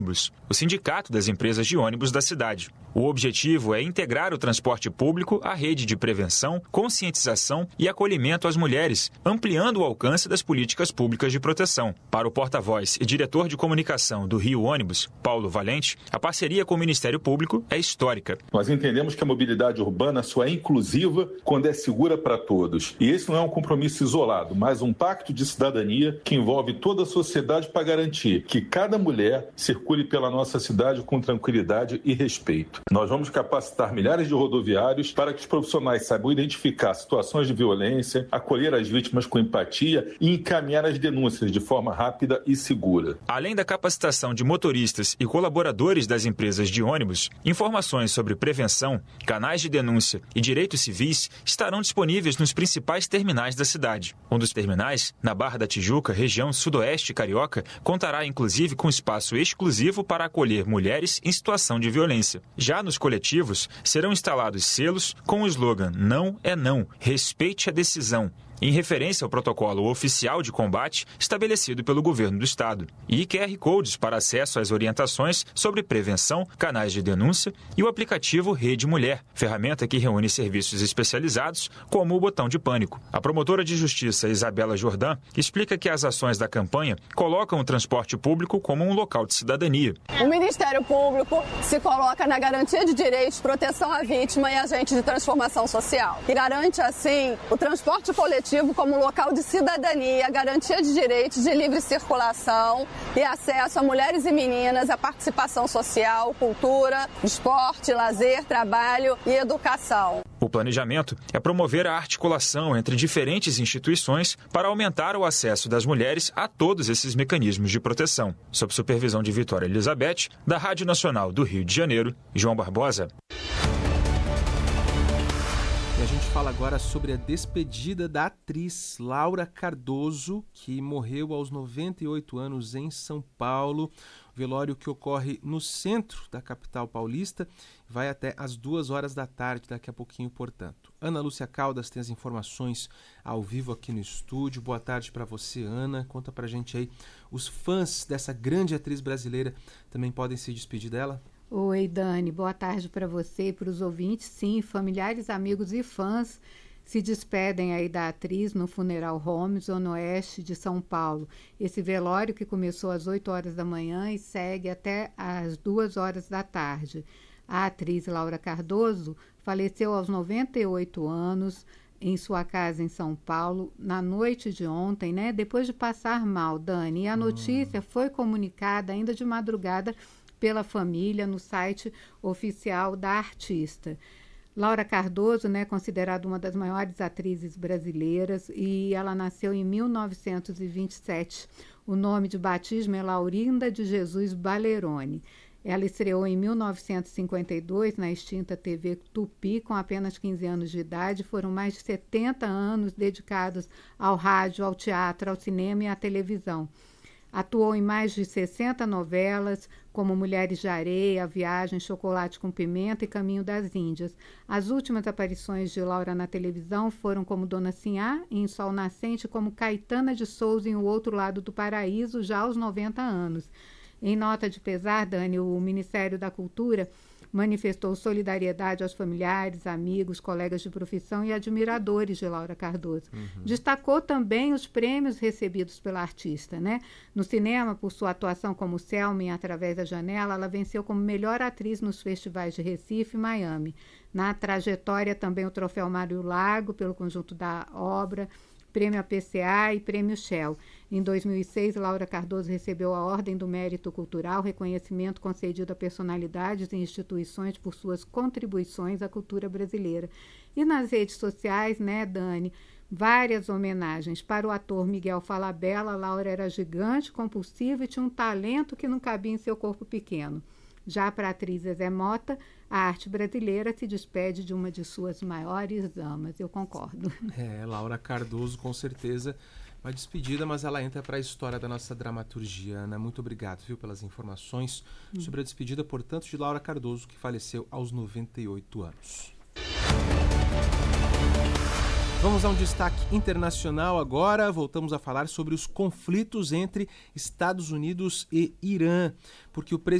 o sindicato das empresas de ônibus da cidade. O objetivo é integrar o transporte público à rede de prevenção, conscientização e acolhimento às mulheres, ampliando o alcance das políticas públicas de proteção. Para o porta-voz e diretor de comunicação do Rio Ônibus, Paulo Valente, a parceria com o Ministério Público é histórica. Nós entendemos que a mobilidade urbana só é inclusiva quando é segura para todos. E esse não é um compromisso isolado, mas um pacto de cidadania que envolve toda a sociedade para garantir que cada mulher circule pela nossa cidade com tranquilidade e respeito. Nós vamos capacitar milhares de rodoviários para que os profissionais saibam identificar situações de violência, acolher as vítimas com empatia e encaminhar as denúncias de forma rápida e segura. Além da capacitação de motoristas e colaboradores das empresas de ônibus, informações sobre prevenção, canais de denúncia e direitos civis estarão disponíveis nos principais terminais da cidade. Um dos terminais, na Barra da Tijuca, região sudoeste carioca, contará inclusive com espaço exclusivo para acolher mulheres em situação de violência. Já nos coletivos, serão instalados selos com o slogan "Não é não, respeite a decisão", em referência ao protocolo oficial de combate estabelecido pelo governo do estado, e QR Codes para acesso às orientações sobre prevenção, canais de denúncia e o aplicativo Rede Mulher, ferramenta que reúne serviços especializados como o botão de pânico. A promotora de justiça Isabela Jordan explica que as ações da campanha colocam o transporte público como um local de cidadania. O Ministério Público se coloca na garantia de direitos, proteção à vítima e agente de transformação social, que garante assim o transporte coletivo como local de cidadania, garantia de direitos de livre circulação e acesso a mulheres e meninas, a participação social, cultura, esporte, lazer, trabalho e educação. O planejamento é promover a articulação entre diferentes instituições para aumentar o acesso das mulheres a todos esses mecanismos de proteção. Sob supervisão de Vitória Elizabeth, da Rádio Nacional do Rio de Janeiro, João Barbosa. E a gente fala agora sobre a despedida da atriz Laura Cardoso, que morreu aos 98 anos em São Paulo. O velório que ocorre no centro da capital paulista vai até às 2h da tarde, daqui a pouquinho, portanto. Ana Lúcia Caldas tem as informações ao vivo aqui no estúdio. Boa tarde para você, Ana. Conta pra gente aí, os fãs dessa grande atriz brasileira também podem se despedir dela? Oi, Dani. Boa tarde para você e para os ouvintes. Sim, familiares, amigos e fãs se despedem aí da atriz no Funeral Home, Zona Oeste de São Paulo. Esse velório que começou às 8h da manhã e segue até às 2h da tarde. A atriz Laura Cardoso faleceu aos 98 anos em sua casa em São Paulo na noite de ontem, né? Depois de passar mal, Dani. E a notícia foi comunicada ainda de madrugada pela família no site oficial da artista. Laura Cardoso, né, considerada uma das maiores atrizes brasileiras, e ela nasceu em 1927. O nome de batismo é Laurinda de Jesus Balerone. Ela estreou em 1952 na extinta TV Tupi, com apenas 15 anos de idade. Foram mais de 70 anos dedicados ao rádio, ao teatro, ao cinema e à televisão. Atuou em mais de 60 novelas, como Mulheres de Areia, A Viagem, Chocolate com Pimenta e Caminho das Índias. As últimas aparições de Laura na televisão foram como Dona Sinhá, em Sol Nascente, como Caetana de Souza em O Outro Lado do Paraíso, já aos 90 anos. Em nota de pesar, Dani, o Ministério da Cultura manifestou solidariedade aos familiares, amigos, colegas de profissão e admiradores de Laura Cardoso. Destacou também os prêmios recebidos pela artista, né? No cinema, por sua atuação como Selma em Através da Janela, ela venceu como melhor atriz nos festivais de Recife e Miami. Na trajetória, também o Troféu Mário Lago, pelo conjunto da obra, Prêmio APCA e Prêmio Shell. Em 2006, Laura Cardoso recebeu a Ordem do Mérito Cultural, reconhecimento concedido a personalidades e instituições por suas contribuições à cultura brasileira. E nas redes sociais, né, Dani, várias homenagens. Para o ator Miguel Falabella, Laura era gigante, compulsiva e tinha um talento que não cabia em seu corpo pequeno. Já para a atriz Zezé Mota, a arte brasileira se despede de uma de suas maiores amas. Eu concordo. Laura Cardoso, com certeza, uma despedida, mas ela entra para a história da nossa dramaturgia. Ana, muito obrigado, viu, pelas informações sobre a despedida, portanto, de Laura Cardoso, que faleceu aos 98 anos. Vamos a um destaque internacional agora. Voltamos a falar sobre os conflitos entre Estados Unidos e Irã, porque o